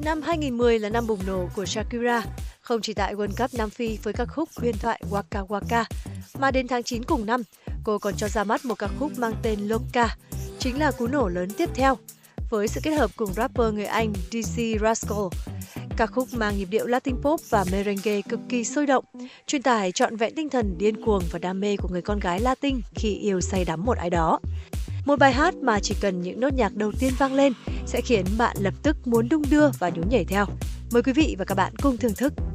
Năm 2010 là năm bùng nổ của Shakira, không chỉ tại World Cup Nam Phi với ca khúc huyền thoại Waka Waka, mà đến tháng 9 cùng năm, cô còn cho ra mắt một ca khúc mang tên Loca, chính là cú nổ lớn tiếp theo. Với sự kết hợp cùng rapper người Anh DC Rascal, ca khúc mang nhịp điệu Latin pop và merengue cực kỳ sôi động, truyền tải trọn vẹn tinh thần điên cuồng và đam mê của người con gái Latin khi yêu say đắm một ai đó. Một bài hát mà chỉ cần những nốt nhạc đầu tiên vang lên sẽ khiến bạn lập tức muốn đung đưa và nhún nhảy theo. Mời quý vị và các bạn cùng thưởng thức.